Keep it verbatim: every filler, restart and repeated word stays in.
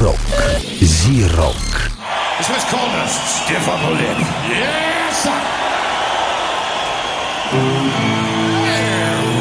Z-Rock. Z-Rock. The Swiss Corners, stiff upper lip. Yes, sir.